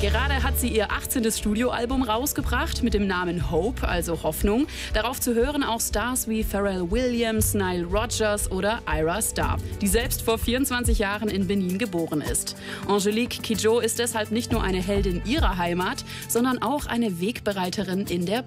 Gerade hat sie ihr 18. Studioalbum rausgebracht mit dem Namen Hope, also Hoffnung. Darauf zu hören auch Stars wie Pharrell Williams, Nile Rodgers oder Ira Star, die selbst vor 24 Jahren in Benin geboren ist. Angelique Kidjo ist deshalb nicht nur eine Heldin ihrer Heimat, sondern auch eine Wegbereiterin in der